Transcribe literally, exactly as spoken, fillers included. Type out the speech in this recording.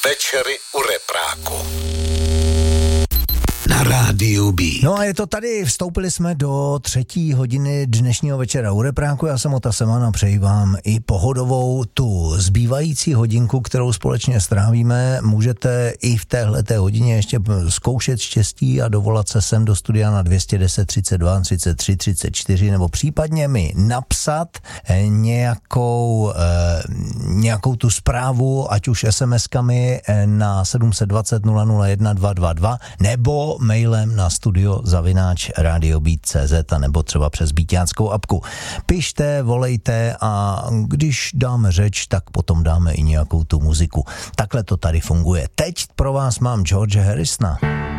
Večery u repráku. Na rádiu B. No a je to tady, vstoupili jsme do třetí hodiny dnešního večera u repráku. Já jsem Ota Semán a přeji vám i pohodovou tu zbývající hodinku, kterou společně strávíme. Můžete i v téhleté hodině ještě zkoušet štěstí a dovolat se sem do studia na dvě stě deset, třicet dva, třicet tři, třicet čtyři nebo případně mi napsat nějakou, eh, nějakou tu zprávu, ať už es em eskami na sedm set dvacet nula nula jedna dva dva dva nebo mailem na studio zavináč radiobít tečka cé zet a nebo třeba přes bíťáckou apku. Pište, volejte a když dáme řeč, tak potom dáme i nějakou tu muziku. Takhle to tady funguje. Teď pro vás mám George Harrisona.